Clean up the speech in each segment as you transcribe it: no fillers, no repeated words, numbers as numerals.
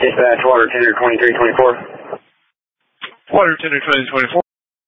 Dispatch, water tender 2324. Water tender 2024.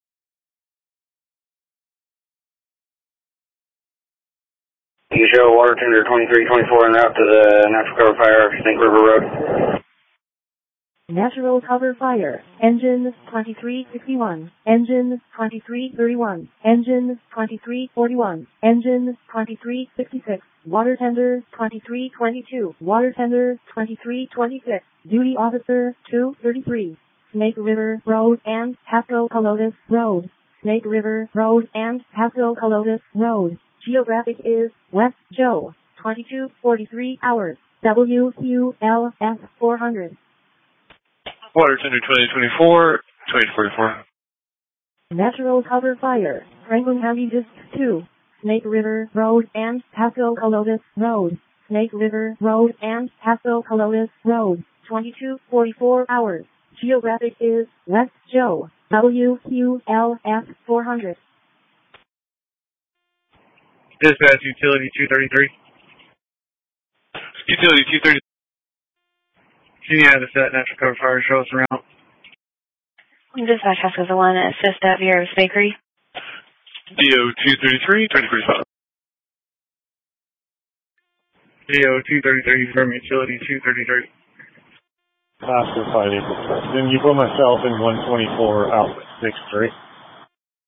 You show water tender 2324 en route to the natural cover fire, Snake River Road. Natural cover fire. Engine 2361. Engine 2331. Engine 2341. Engine 2366. Water tender 2322. Water tender 2326. Duty officer 233. Snake River Road and Pasco Colotis Road. Snake River Road and Pasco Colotis Road. Geographic is West Joe. 2243 hours. WQLS 400. Water tender 2024, 2044. Natural cover fire. Franklin County District 2. Snake River Road and Pasco Colotis Road. Snake River Road and Pasco Colotis Road. 2244 hours. Geographic is West Joe. WQLS 400. Dispatch utility 233. Utility 230. Can you have the set natural cover fire show us around? Dispatch Pasco the one, assist at Vieira's Bakery. DO 233, 2045. DO 233 from utility 233. Oscar 5 April. Then you put myself in 124 outlet 63.